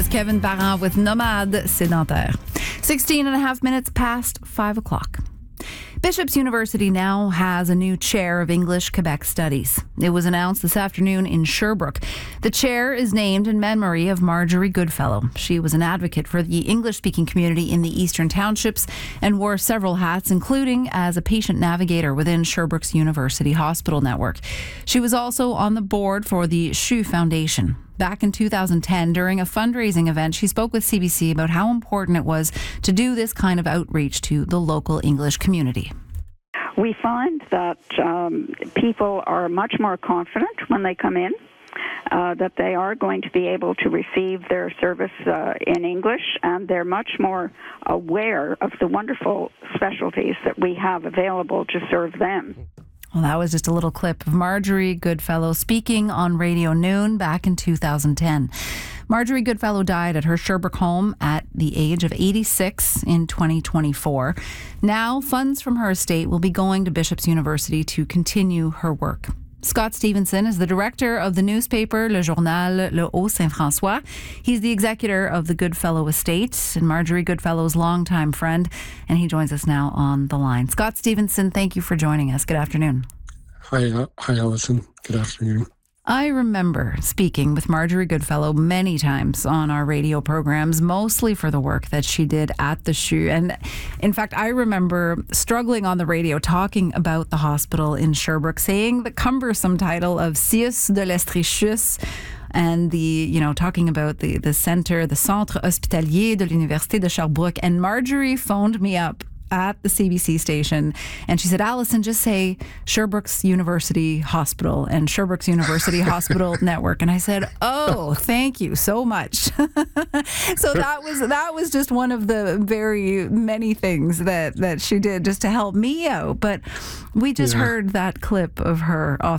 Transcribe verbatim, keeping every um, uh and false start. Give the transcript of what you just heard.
is Kevin Parent with Nomade Sédentaire. sixteen and a half minutes past five o'clock. Bishop's University now has a new chair of English Quebec Studies. It was announced this afternoon in Sherbrooke. The chair is named in memory of Marjorie Goodfellow. She was an advocate for the English-speaking community in the Eastern Townships and wore several hats, including as a patient navigator within Sherbrooke's University Hospital Network. She was also on the board for the CHU Foundation. Back in two thousand ten, during a fundraising event, she spoke with C B C about how important it was to do this kind of outreach to the local English community. We find that um, people are much more confident when they come in, uh, that they are going to be able to receive their service uh, in English, and they're much more aware of the wonderful specialties that we have available to serve them. Well, that was just a little clip of Marjorie Goodfellow speaking on Radio Noon back in two thousand ten. Marjorie Goodfellow died at her Sherbrooke home at the age of eighty-six in twenty twenty-four. Now, funds from her estate will be going to Bishop's University to continue her work. Scott Stevenson is the director of the newspaper Le Journal Le Haut-Saint-François. He's the executor of the Goodfellow estate and Marjorie Goodfellow's longtime friend, and he joins us now on the line. Scott Stevenson, thank you for joining us. Good afternoon. Hi, uh, hi, Alison. Good afternoon. I remember speaking with Marjorie Goodfellow many times on our radio programs, mostly for the work that she did at the CHU. And in fact, I remember struggling on the radio talking about the hospital in Sherbrooke, saying the cumbersome title of C I U S de l'Estrichus, and the, you know, talking about the, the center, the Centre Hospitalier de l'Université de Sherbrooke. And Marjorie phoned me up at the C B C station, and she said, Alison, just say Sherbrooke's University Hospital and Sherbrooke's University Hospital Network. And I said, oh, thank you so much. So that was that was just one of the very many things that, that she did just to help me out. But we just Yeah. heard that clip of her off